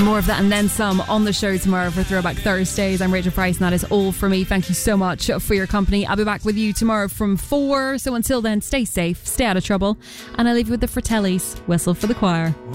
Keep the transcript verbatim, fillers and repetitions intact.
More of that and then some on the show tomorrow for Throwback Thursdays. I'm Rachel Price and that is all for me. Thank you so much for your company. I'll be back with you tomorrow from four. So until then, stay safe, stay out of trouble, and I leave you with the Fratellis, Whistle for the Choir.